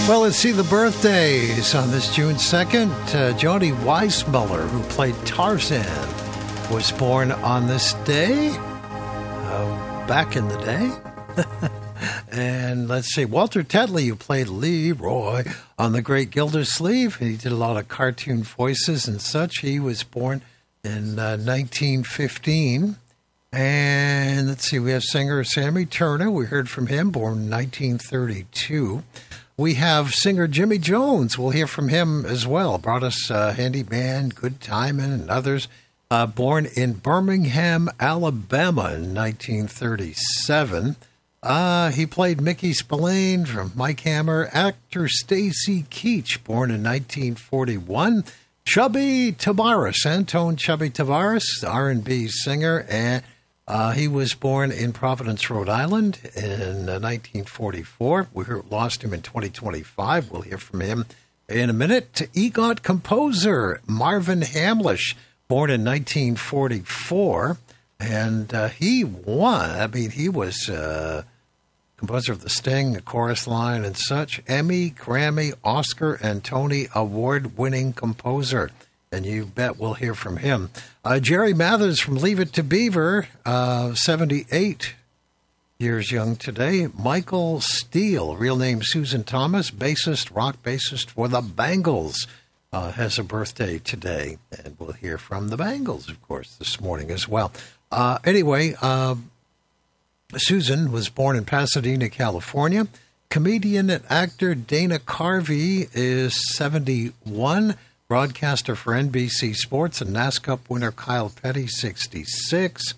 Well, let's see the birthdays on this June 2nd. Jody Weissmuller, who played Tarzan, was born on this day, back in the day. And let's see, Walter Tetley, who played Leroy on The Great Gildersleeve. He did a lot of cartoon voices and such. He was born in 1915. And let's see, we have singer Sammy Turner. We heard from him, born in 1932. We have singer Jimmy Jones. We'll hear from him as well. Brought us Handyman, Good Timin', and others. Born in Birmingham, Alabama in 1937. He played Mickey Spillane from Mike Hammer. Actor Stacy Keach, born in 1941. Chubby Tavares, Antone Chubby Tavares, R&B singer, and he was born in Providence, Rhode Island in 1944. We lost him in 2025. We'll hear from him in a minute. EGOT composer Marvin Hamlish, born in 1944. And he won. I mean, he was composer of The Sting, The Chorus Line, and such. Emmy, Grammy, Oscar, and Tony award-winning composer. And you bet we'll hear from him. Jerry Mathers from Leave It to Beaver, 78 years young today. Michael Steele, real name Susan Thomas, bassist, rock bassist for the Bangles, has a birthday today. And we'll hear from the Bangles, of course, this morning as well. Anyway, Susan was born in Pasadena, California. Comedian and actor Dana Carvey is 71. Broadcaster for NBC Sports and NASCAR winner Kyle Petty, 66.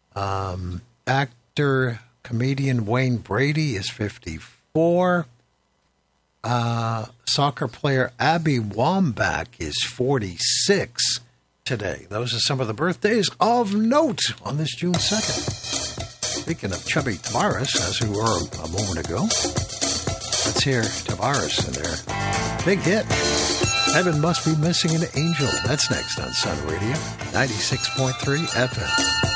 Actor, comedian Wayne Brady is 54. Soccer player Abby Wambach is 46 today. Those are some of the birthdays of note on this June 2nd. Speaking of Chubby Tavares, as we were a moment ago, let's hear Tavares in their big hit. Heaven Must Be Missing an Angel. That's next on Sun Radio, 96.3 FM.